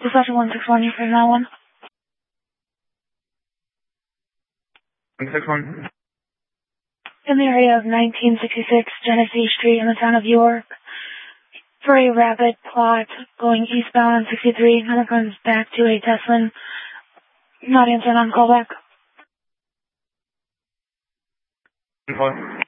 Reflection 161, you for now one. 161. In the area of 1966 Genesee Street in the town of York, for a rapid plot going eastbound on 63, number comes back to a Teslin. Not answering on callback. Info.